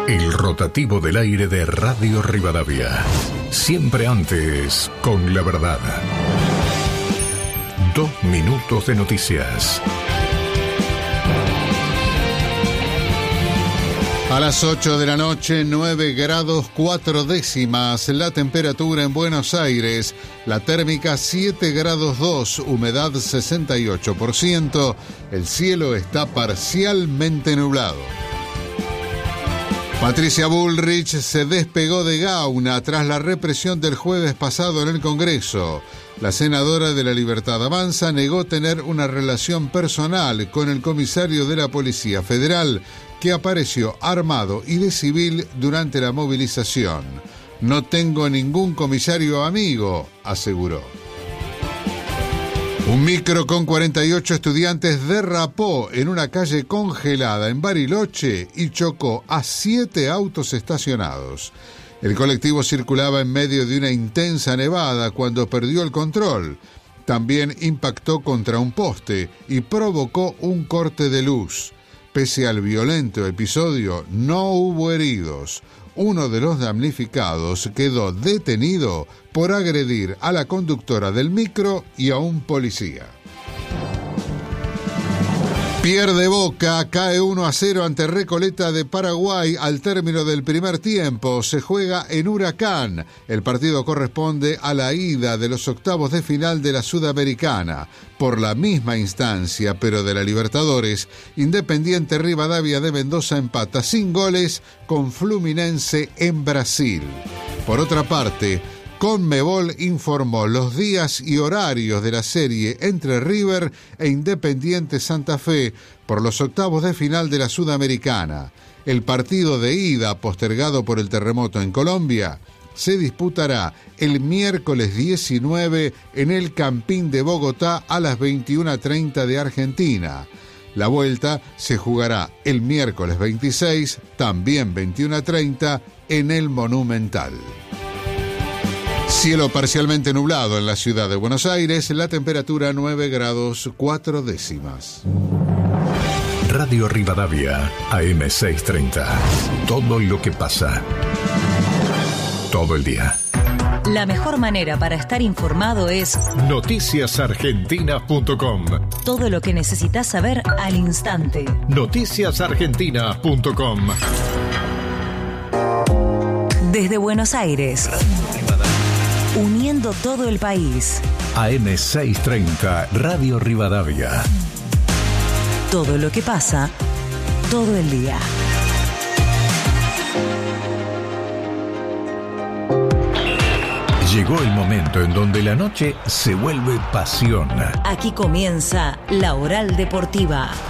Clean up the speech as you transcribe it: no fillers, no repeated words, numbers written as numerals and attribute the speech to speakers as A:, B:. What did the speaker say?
A: El rotativo del aire de Radio Rivadavia. Siempre antes, con la verdad. 2 minutos de noticias.
B: A las 8 de la noche, 9 grados 4 décimas, la temperatura en Buenos Aires, la térmica 7 grados 2, humedad 68%, el cielo está parcialmente nublado. Patricia Bullrich se despegó de Gauna tras la represión del jueves pasado en el Congreso. La senadora de La Libertad Avanza negó tener una relación personal con el comisario de la Policía Federal, que apareció armado y de civil durante la movilización. No tengo ningún comisario amigo, aseguró. Un micro con 48 estudiantes derrapó en una calle congelada en Bariloche y chocó a 7 autos estacionados. El colectivo circulaba en medio de una intensa nevada cuando perdió el control. También impactó contra un poste y provocó un corte de luz. Pese al violento episodio, no hubo heridos. Uno de los damnificados quedó detenido por agredir a la conductora del micro y a un policía. Pierde Boca, cae 1-0 ante Recoleta de Paraguay al término del primer tiempo. Se juega en Huracán. El partido corresponde a la ida de los octavos de final de la Sudamericana. Por la misma instancia, pero de la Libertadores, Independiente Rivadavia de Mendoza empata sin goles con Fluminense en Brasil. Por otra parte, Conmebol informó los días y horarios de la serie entre River e Independiente Santa Fe por los octavos de final de la Sudamericana. El partido de ida, postergado por el terremoto en Colombia, se disputará el miércoles 19 en el Campín de Bogotá a las 21:30 de Argentina. La vuelta se jugará el miércoles 26, también 21:30, en el Monumental. Cielo parcialmente nublado en la ciudad de Buenos Aires, la temperatura 9 grados 4 décimas.
A: Radio Rivadavia, AM 630. Todo lo que pasa. Todo el día.
C: La mejor manera para estar informado es
A: noticiasargentinas.com.
C: Todo lo que necesitas saber al instante.
A: Noticiasargentinas.com.
C: Desde Buenos Aires. Uniendo todo el país.
A: AM 630, Radio Rivadavia.
C: Todo lo que pasa, todo el día.
A: Llegó el momento en donde la noche se vuelve pasión.
C: Aquí comienza La Oral Deportiva.